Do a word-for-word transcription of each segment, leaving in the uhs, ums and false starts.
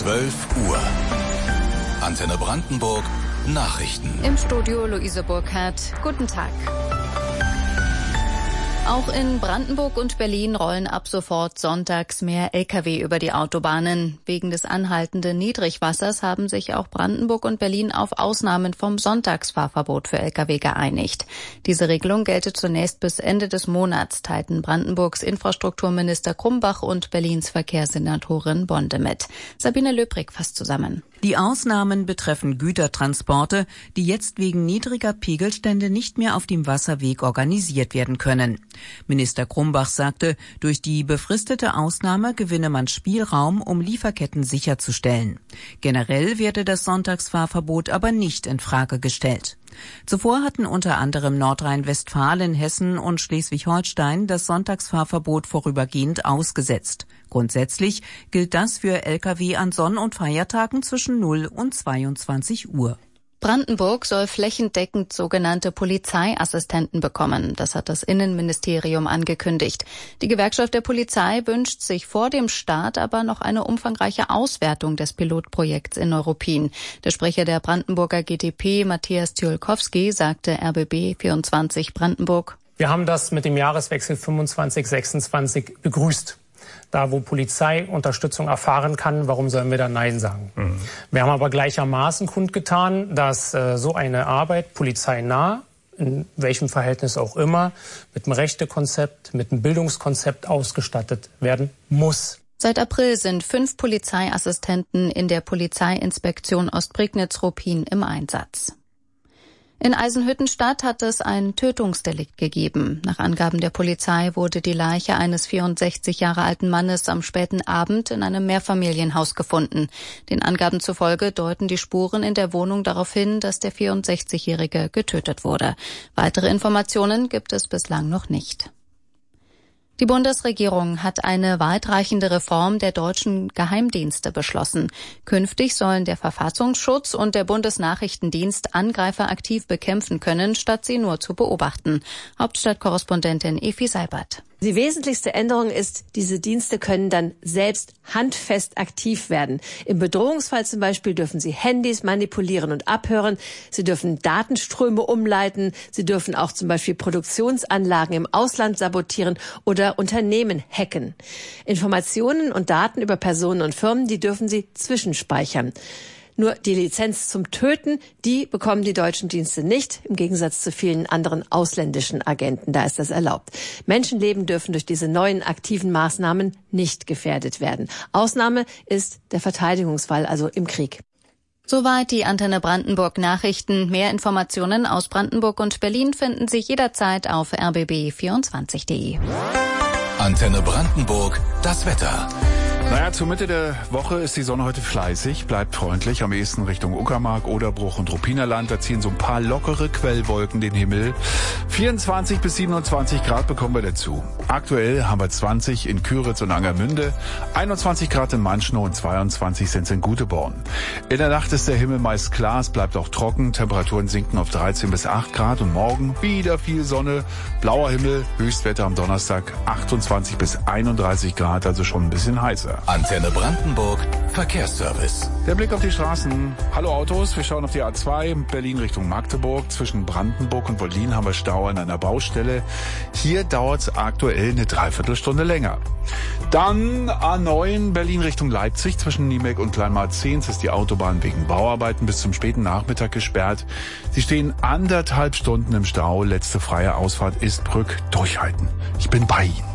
zwölf Uhr. Antenne Brandenburg Nachrichten. Im Studio Luise Burkhardt. Guten Tag. Auch in Brandenburg und Berlin rollen ab sofort sonntags mehr L K W über die Autobahnen. Wegen des anhaltenden Niedrigwassers haben sich auch Brandenburg und Berlin auf Ausnahmen vom Sonntagsfahrverbot für L K W geeinigt. Diese Regelung gelte zunächst bis Ende des Monats, teilten Brandenburgs Infrastrukturminister Krumbach und Berlins Verkehrssenatorin Bonde mit. Sabine Löbrig fasst zusammen. Die Ausnahmen betreffen Gütertransporte, die jetzt wegen niedriger Pegelstände nicht mehr auf dem Wasserweg organisiert werden können. Minister Krumbach sagte, durch die befristete Ausnahme gewinne man Spielraum, um Lieferketten sicherzustellen. Generell werde das Sonntagsfahrverbot aber nicht in Frage gestellt. Zuvor hatten unter anderem Nordrhein-Westfalen, Hessen und Schleswig-Holstein das Sonntagsfahrverbot vorübergehend ausgesetzt. Grundsätzlich gilt das für L K W an Sonn- und Feiertagen zwischen null und zweiundzwanzig Uhr. Brandenburg soll flächendeckend sogenannte Polizeiassistenten bekommen. Das hat das Innenministerium angekündigt. Die Gewerkschaft der Polizei wünscht sich vor dem Start aber noch eine umfangreiche Auswertung des Pilotprojekts in Neuruppin. Der Sprecher der Brandenburger G D P, Matthias Ciolkowski, sagte R B B vierundzwanzig Brandenburg: Wir haben das mit dem Jahreswechsel fünfundzwanzig sechsundzwanzig begrüßt. Da, wo Polizei Unterstützung erfahren kann, warum sollen wir da Nein sagen? Mhm. Wir haben aber gleichermaßen kundgetan, dass äh, so eine Arbeit polizeinah, in welchem Verhältnis auch immer, mit einem Rechtekonzept, mit einem Bildungskonzept ausgestattet werden muss. Seit April sind fünf Polizeiassistenten in der Polizeiinspektion Ostprignitz-Ruppin im Einsatz. In Eisenhüttenstadt hat es ein Tötungsdelikt gegeben. Nach Angaben der Polizei wurde die Leiche eines vierundsechzig Jahre alten Mannes am späten Abend in einem Mehrfamilienhaus gefunden. Den Angaben zufolge deuten die Spuren in der Wohnung darauf hin, dass der vierundsechzigjährige getötet wurde. Weitere Informationen gibt es bislang noch nicht. Die Bundesregierung hat eine weitreichende Reform der deutschen Geheimdienste beschlossen. Künftig sollen der Verfassungsschutz und der Bundesnachrichtendienst Angreifer aktiv bekämpfen können, statt sie nur zu beobachten. Hauptstadtkorrespondentin Efi Seibert. Die wesentlichste Änderung ist, diese Dienste können dann selbst handfest aktiv werden. Im Bedrohungsfall zum Beispiel dürfen sie Handys manipulieren und abhören. Sie dürfen Datenströme umleiten. Sie dürfen auch zum Beispiel Produktionsanlagen im Ausland sabotieren oder Unternehmen hacken. Informationen und Daten über Personen und Firmen, die dürfen sie zwischenspeichern. Nur die Lizenz zum Töten, die bekommen die deutschen Dienste nicht, im Gegensatz zu vielen anderen ausländischen Agenten. Da ist das erlaubt. Menschenleben dürfen durch diese neuen aktiven Maßnahmen nicht gefährdet werden. Ausnahme ist der Verteidigungsfall, also im Krieg. Soweit die Antenne Brandenburg Nachrichten. Mehr Informationen aus Brandenburg und Berlin finden Sie jederzeit auf r b b vierundzwanzig punkt d e. Antenne Brandenburg, das Wetter. Naja, zur Mitte der Woche ist die Sonne heute fleißig, bleibt freundlich, am ehesten Richtung Uckermark, Oderbruch und Ruppinerland. Da ziehen so ein paar lockere Quellwolken den Himmel. vierundzwanzig bis siebenundzwanzig Grad bekommen wir dazu. Aktuell haben wir zwanzig in Küritz und Angermünde, einundzwanzig Grad in Manschnow und zweiundzwanzig sind es in Guteborn. In der Nacht ist der Himmel meist klar, es bleibt auch trocken, Temperaturen sinken auf dreizehn bis acht Grad und morgen wieder viel Sonne, blauer Himmel, Höchstwetter am Donnerstag achtundzwanzig bis einunddreißig Grad, also schon ein bisschen heißer. Antenne Brandenburg Verkehrsservice. Der Blick auf die Straßen. Hallo Autos, wir schauen auf die A zwei, Berlin Richtung Magdeburg. Zwischen Brandenburg und Wollin haben wir Stau an einer Baustelle. Hier dauert es aktuell eine Dreiviertelstunde länger. Dann A neun, Berlin Richtung Leipzig. Zwischen Niemek und Kleinmarzehns ist die Autobahn wegen Bauarbeiten bis zum späten Nachmittag gesperrt. Sie stehen anderthalb Stunden im Stau. Letzte freie Ausfahrt ist Brück. Durchhalten. Ich bin bei Ihnen.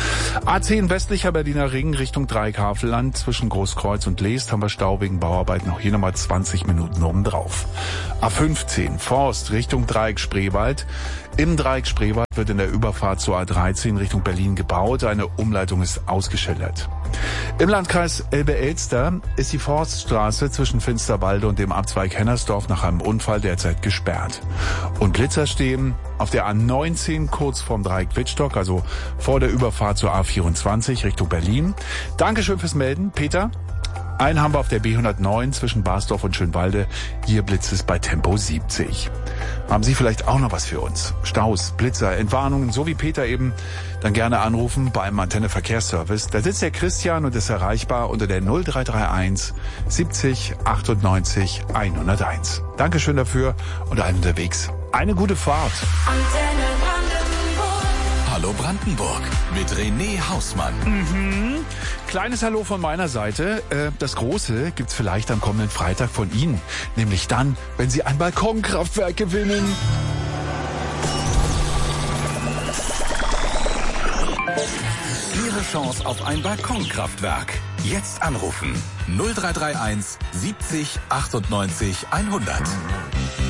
A zehn westlicher Berliner Ring Richtung Dreieckhavelland. Zwischen Großkreuz und Leest haben wir Stau wegen Bauarbeiten. Auch hier nochmal zwanzig Minuten obendrauf. A fünfzehn Forst Richtung Dreieck Spreewald. Im Dreieck Spreewald wird in der Überfahrt zur A dreizehn Richtung Berlin gebaut. Eine Umleitung ist ausgeschildert. Im Landkreis Elbe-Elster ist die Forststraße zwischen Finsterwalde und dem Abzweig Hennersdorf nach einem Unfall derzeit gesperrt. Und Blitzer stehen auf der A neunzehn kurz vorm Dreieck Wittstock, also vor der Überfahrt zur A vierundzwanzig Richtung Berlin. Dankeschön fürs Melden, Peter. Einen haben wir auf der B hundertneun zwischen Basdorf und Schönwalde. Hier blitzt es bei Tempo siebzig. Haben Sie vielleicht auch noch was für uns? Staus, Blitzer, Entwarnungen, so wie Peter eben, dann gerne anrufen bei einem Antenne Verkehrsservice. Da sitzt der Christian und ist erreichbar unter der null drei drei eins siebzig achtundneunzig hunderteins. Dankeschön dafür und allen unterwegs. Eine gute Fahrt. Antenne Brandenburg. Hallo Brandenburg mit René Hausmann. Mhm. Kleines Hallo von meiner Seite. Das Große gibt's vielleicht am kommenden Freitag von Ihnen. Nämlich dann, wenn Sie ein Balkonkraftwerk gewinnen. Ihre Chance auf ein Balkonkraftwerk. Jetzt anrufen. null drei drei eins siebzig achtundneunzig hundert.